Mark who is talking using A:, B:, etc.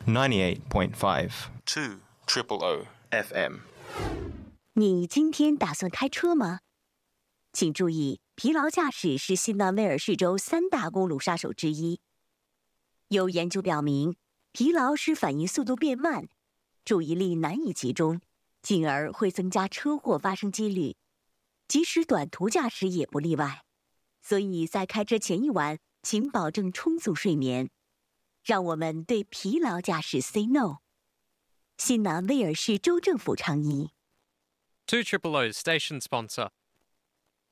A: 98.5 2 O FM。
B: 你今天打算开车吗？请注意，疲劳驾驶是新南威尔士州3大公路杀手之一。有研究表明，疲劳使反应速度变慢，注意力难以集中，进而会增加车祸发生几率，即使短途驾驶也不例外。所以在开车前一晚，请保证充足睡眠。让我们对疲劳驾驶 say no。新南威尔士州政府倡议。
C: 2 O's station sponsor.